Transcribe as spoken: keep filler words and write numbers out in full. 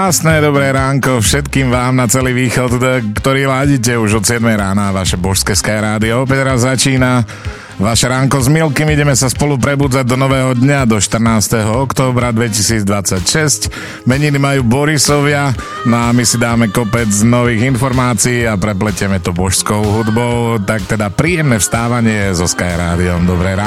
Krásne, dobré ránko všetkým vám na celý východ, ktorí ladíte už od siedmej rána vaše božské Sky rádio. Opäť raz začína vaše ránko s Milkym. Ideme sa spolu prebudzať do nového dňa, do štrnásteho októbra dvetisícdvadsaťšesť. Meniny majú Borisovia, no a my si dáme kopec nových informácií a prepletieme to božskou hudbou. Tak teda príjemné vstávanie so Sky rádiom. Dobré ráno.